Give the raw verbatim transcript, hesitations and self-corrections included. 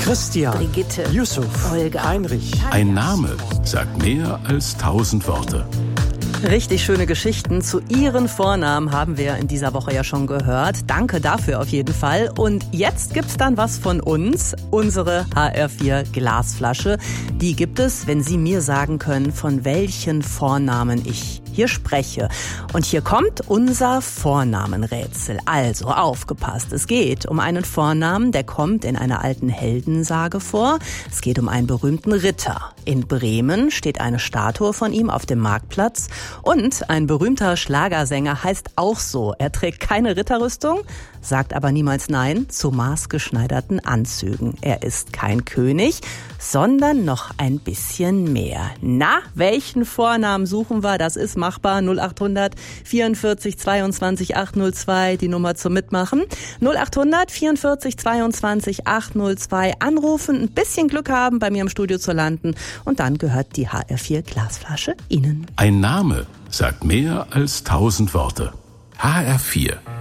Christian, Brigitte, Yusuf, Olga, Heinrich. Ein Name sagt mehr als tausend Worte. Richtig schöne Geschichten zu Ihren Vornamen haben wir in dieser Woche ja schon gehört. Danke dafür auf jeden Fall. Und jetzt gibt's dann was von uns, unsere H R vier Glasflasche. Die gibt es, wenn Sie mir sagen können, von welchen Vornamen ich hier spreche. Und hier kommt unser Vornamenrätsel. Also aufgepasst, es geht um einen Vornamen, der kommt in einer alten Heldensage vor. Es geht um einen berühmten Ritter. In Bremen steht eine Statue von ihm auf dem Marktplatz. Und ein berühmter Schlagersänger heißt auch so. Er trägt keine Ritterrüstung, sagt aber niemals Nein zu maßgeschneiderten Anzügen. Er ist kein König, sondern noch ein bisschen mehr. Na, welchen Vornamen suchen wir? Das ist machbar. null acht hundert vierundvierzig zweiundzwanzig achthundertzwei, die Nummer zum Mitmachen. null acht hundert vierundvierzig zweiundzwanzig achthundertzwei anrufen, ein bisschen Glück haben, bei mir im Studio zu landen. Und dann gehört die H R vier Glasflasche Ihnen. Ein Name sagt mehr als tausend Worte. H R vier